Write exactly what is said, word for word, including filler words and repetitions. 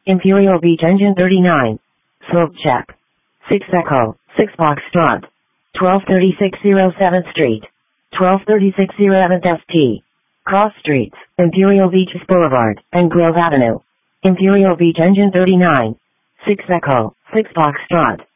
Imperial Beach engine thirty-nine. Slope check. six Echo, six Foxtrot. twelve thirty-six oh seventh Street. twelve thirty-six oh eleventh S T. Cross streets, Imperial Beach Boulevard, and Grove Avenue. Imperial Beach engine thirty-nine. six Echo, six Foxtrot.